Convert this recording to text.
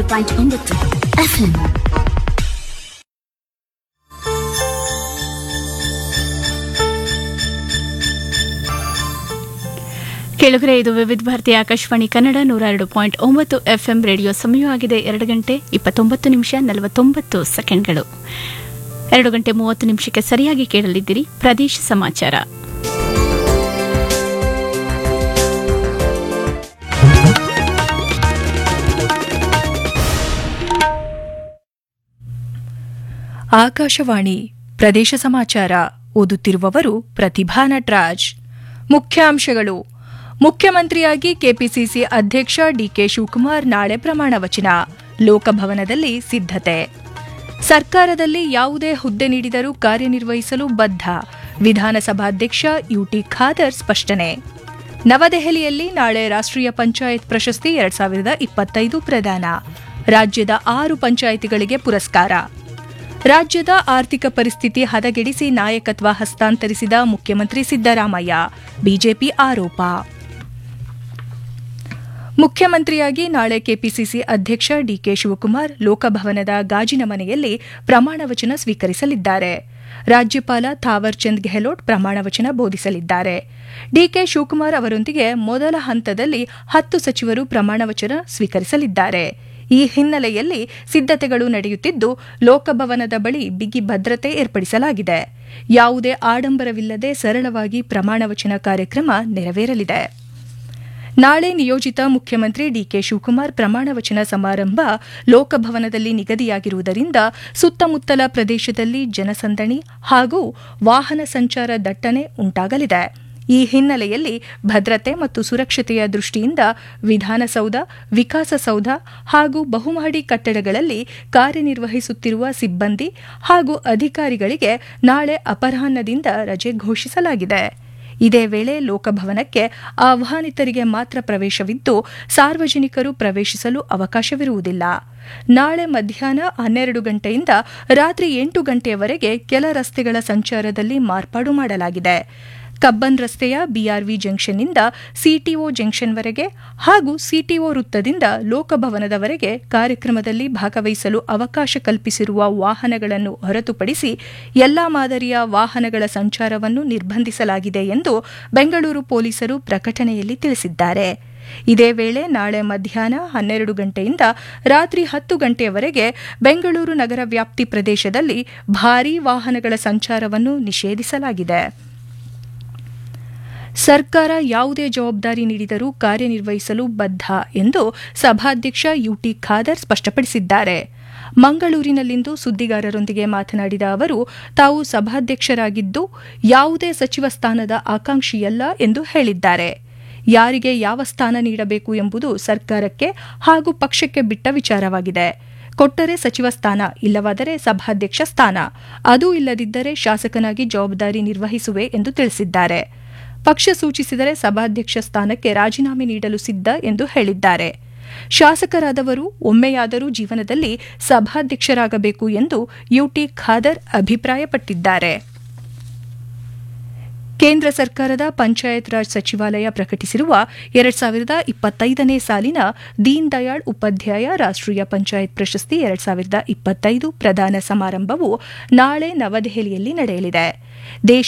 102.9 FM. ಕೆಳಗರೆ ಇದು ವಿವಿಧ ಭಾರತಿ ಆಕಾಶವಾಣಿ ಕನ್ನಡ 102.9 FM ರೇಡಿಯೋ ಸಮಯವಾಗಿದೆ 2 ಗಂಟೆ 29 ನಿಮಿಷ 49 ಸೆಕೆಂಡ್ಗಳು. 2 ಗಂಟೆ 30 ನಿಮಿಷಕ್ಕೆ ಸರಿಯಾಗಿ ಕೇಳಲಿದ್ದೀರಿ ಪ್ರದೇಶ ಸಮಾಚಾರ. ಆಕಾಶವಾಣಿ ಪ್ರದೇಶ ಸಮಾಚಾರ ಓದುತ್ತಿರುವವರು ಪ್ರತಿಭಾ ನಟರಾಜ್. ಮುಖ್ಯಾಂಶಗಳು. ಮುಖ್ಯಮಂತ್ರಿಯಾಗಿ ಕೆಪಿಸಿಸಿ ಅಧ್ಯಕ್ಷ ಡಿಕೆ ಶಿವಕುಮಾರ್ ನಾಳೆ ಪ್ರಮಾಣ ವಚನ, ಲೋಕಭವನದಲ್ಲಿ ಸಿದ್ಧತೆ. ಸರ್ಕಾರದಲ್ಲಿ ಯಾವುದೇ ಹುದ್ದೆ ನೀಡಿದರೂ ಕಾರ್ಯನಿರ್ವಹಿಸಲು ಬದ್ಧ, ವಿಧಾನಸಭಾಧ್ಯಕ್ಷ ಯುಟಿ ಖಾದರ್ ಸ್ಪಷ್ಟನೆ. ನವದೆಹಲಿಯಲ್ಲಿ ನಾಳೆ ರಾಷ್ಟ್ರೀಯ ಪಂಚಾಯತ್ ಪ್ರಶಸ್ತಿ 2025 ಪ್ರದಾನ, ರಾಜ್ಯದ 6 ಪಂಚಾಯಿತಿಗಳಿಗೆ ಪುರಸ್ಕಾರ. ರಾಜ್ಯದ ಆರ್ಥಿಕ ಪರಿಸ್ಥಿತಿ ಹದಗೆಡಿಸಿ ನಾಯಕತ್ವ ಹಸ್ತಾಂತರಿಸಿದ ಮುಖ್ಯಮಂತ್ರಿ ಸಿದ್ದರಾಮಯ್ಯ, ಬಿಜೆಪಿ ಆರೋಪ. ಮುಖ್ಯಮಂತ್ರಿಯಾಗಿ ನಾಳೆ ಕೆಪಿಸಿಸಿ ಅಧ್ಯಕ್ಷ ಡಿಕೆ ಶಿವಕುಮಾರ್ ಲೋಕಭವನದ ಗಾಜಿನ ಮನೆಯಲ್ಲಿ ಪ್ರಮಾಣ ವಚನ ಸ್ವೀಕರಿಸಲಿದ್ದಾರೆ. ರಾಜ್ಯಪಾಲ ಥಾವರ್ ಚಂದ್ ಗೆಹ್ಲೋಟ್ ಪ್ರಮಾಣ ವಚನ ಬೋಧಿಸಲಿದ್ದಾರೆ. ಡಿಕೆ ಶಿವಕುಮಾರ್ ಅವರೊಂದಿಗೆ ಮೊದಲ ಹಂತದಲ್ಲಿ 10 ಸಚಿವರು ಪ್ರಮಾಣ ವಚನ ಸ್ವೀಕರಿಸಲಿದ್ದಾರೆ. ಈ ಹಿನ್ನೆಲೆಯಲ್ಲಿ ಸಿದ್ಧತೆಗಳು ನಡೆಯುತ್ತಿದ್ದು, ಲೋಕಭವನದ ಬಳಿ ಬಿಗಿ ಭದ್ರತೆ ಏರ್ಪಡಿಸಲಾಗಿದೆ. ಯಾವುದೇ ಆಡಂಬರವಿಲ್ಲದೆ ಸರಳವಾಗಿ ಪ್ರಮಾಣ ವಚನ ಕಾರ್ಯಕ್ರಮ ನೆರವೇರಲಿದೆ. ನಾಳೆ ನಿಯೋಜಿತ ಮುಖ್ಯಮಂತ್ರಿ ಡಿಕೆ ಶಿವಕುಮಾರ್ ಪ್ರಮಾಣ ವಚನ ಸಮಾರಂಭ ಲೋಕಭವನದಲ್ಲಿ ನಿಗದಿಯಾಗಿರುವುದರಿಂದ ಸುತ್ತಮುತ್ತಲ ಪ್ರದೇಶದಲ್ಲಿ ಜನಸಂದಣಿ ಹಾಗೂ ವಾಹನ ಸಂಚಾರ ದಟ್ಟಣೆ ಉಂಟಾಗಲಿದೆ. ಈ ಹಿನ್ನೆಲೆಯಲ್ಲಿ ಭದ್ರತೆ ಮತ್ತು ಸುರಕ್ಷತೆಯ ದೃಷ್ಟಿಯಿಂದ ವಿಧಾನಸೌಧ, ವಿಕಾಸಸೌಧ ಹಾಗೂ ಬಹುಮಹಡಿ ಕಟ್ಟಡಗಳಲ್ಲಿ ಕಾರ್ಯನಿರ್ವಹಿಸುತ್ತಿರುವ ಸಿಬ್ಬಂದಿ ಹಾಗೂ ಅಧಿಕಾರಿಗಳಿಗೆ ನಾಳೆ ಅಪರಾಹ್ನದಿಂದ ರಜೆ ಘೋಷಿಸಲಾಗಿದೆ. ಇದೇ ವೇಳೆ ಲೋಕಭವನಕ್ಕೆ ಆಹ್ವಾನಿತರಿಗೆ ಮಾತ್ರ ಪ್ರವೇಶವಿದ್ದು, ಸಾರ್ವಜನಿಕರು ಪ್ರವೇಶಿಸಲು ಅವಕಾಶವಿರುವುದಿಲ್ಲ. ನಾಳೆ ಮಧ್ಯಾಹ್ನ 12 ಗಂಟೆಯಿಂದ ರಾತ್ರಿ 8 ಗಂಟೆಯವರೆಗೆ ಕೆಲ ರಸ್ತೆಗಳ ಸಂಚಾರದಲ್ಲಿ ಮಾರ್ಪಾಡು ಮಾಡಲಾಗಿದೆ. ಕಬ್ಬನ್ ರಸ್ತೆಯ ಬಿಆರ್ವಿ ಜಂಕ್ಷನ್ನಿಂದ ಸಿಟಿಒ ಜಂಕ್ಷನ್ವರೆಗೆ ಹಾಗೂ ಸಿಟಿಒ ವೃತ್ತದಿಂದ ಲೋಕಭವನದವರೆಗೆ ಕಾರ್ಯಕ್ರಮದಲ್ಲಿ ಭಾಗವಹಿಸಲು ಅವಕಾಶ ಕಲ್ಪಿಸಿರುವ ವಾಹನಗಳನ್ನು ಹೊರತುಪಡಿಸಿ ಎಲ್ಲಾ ಮಾದರಿಯ ವಾಹನಗಳ ಸಂಚಾರವನ್ನು ನಿರ್ಬಂಧಿಸಲಾಗಿದೆ ಎಂದು ಬೆಂಗಳೂರು ಪೊಲೀಸರು ಪ್ರಕಟಣೆಯಲ್ಲಿ ತಿಳಿಸಿದ್ದಾರೆ. ಇದೇ ವೇಳೆ ನಾಳೆ ಮಧ್ಯಾಹ್ನ 12 ಗಂಟೆಯಿಂದ ರಾತ್ರಿ 10 ಗಂಟೆಯವರೆಗೆ ಬೆಂಗಳೂರು ನಗರ ವ್ಯಾಪ್ತಿ ಪ್ರದೇಶದಲ್ಲಿ ಭಾರೀ ವಾಹನಗಳ ಸಂಚಾರವನ್ನು ನಿಷೇಧಿಸಲಾಗಿದೆ. ಸರ್ಕಾರ ಯಾವುದೇ ಜವಾಬ್ದಾರಿ ನೀಡಿದರೂ ಕಾರ್ಯನಿರ್ವಹಿಸಲು ಬದ್ಧ ಎಂದು ಸಭಾಧ್ಯಕ್ಷ ಯುಟಿ ಖಾದರ್ ಸ್ಪಷ್ಟಪಡಿಸಿದ್ದಾರೆ. ಮಂಗಳೂರಿನಲ್ಲಿಂದು ಸುದ್ದಿಗಾರರೊಂದಿಗೆ ಮಾತನಾಡಿದ ಅವರು, ತಾವು ಸಭಾಧ್ಯಕ್ಷರಾಗಿದ್ದು ಯಾವುದೇ ಸಚಿವ ಸ್ಥಾನದ ಆಕಾಂಕ್ಷಿಯಲ್ಲ ಎಂದು ಹೇಳಿದ್ದಾರೆ. ಯಾರಿಗೆ ಯಾವ ಸ್ಥಾನ ನೀಡಬೇಕು ಎಂಬುದು ಸರ್ಕಾರಕ್ಕೆ ಹಾಗೂ ಪಕ್ಷಕ್ಕೆ ಬಿಟ್ಟ ವಿಚಾರವಾಗಿದೆ. ಕೊಟ್ಟರೆ ಸಚಿವ ಸ್ಥಾನ, ಇಲ್ಲವಾದರೆ ಸಭಾಧ್ಯಕ್ಷ ಸ್ಥಾನ, ಅದೂ ಇಲ್ಲದಿದ್ದರೆ ಶಾಸಕನಾಗಿ ಜವಾಬ್ದಾರಿ ನಿರ್ವಹಿಸುವೆ ಎಂದು ತಿಳಿಸಿದ್ದಾರೆ. ಪಕ್ಷ ಸೂಚಿಸಿದರೆ ಸಭಾಧ್ಯಕ್ಷ ಸ್ಥಾನಕ್ಕೆ ರಾಜೀನಾಮೆ ನೀಡಲು ಸಿದ್ಧ ಎಂದು ಹೇಳಿದ್ದಾರೆ. ಶಾಸಕರಾದವರು ಒಮ್ಮೆಯಾದರೂ ಜೀವನದಲ್ಲಿ ಸಭಾಧ್ಯಕ್ಷರಾಗಬೇಕು ಎಂದು ಯುಟಿ ಖಾದರ್ ಅಭಿಪ್ರಾಯಪಟ್ಟಿದ್ದಾರೆ. ಕೇಂದ್ರ ಸರ್ಕಾರದ ಪಂಚಾಯತ್ ರಾಜ್ ಸಚಿವಾಲಯ ಪ್ರಕಟಿಸಿರುವ 2025ನೇ ಸಾಲಿನ ದೀನ್ ದಯಾಳ್ ಉಪಾಧ್ಯಾಯ ರಾಷ್ಟ್ರೀಯ ಪಂಚಾಯತ್ ಪ್ರಶಸ್ತಿ 2025 ಪ್ರದಾನ ಸಮಾರಂಭವು ನಾಳೆ ನವದೆಹಲಿಯಲ್ಲಿ ನಡೆಯಲಿದೆ.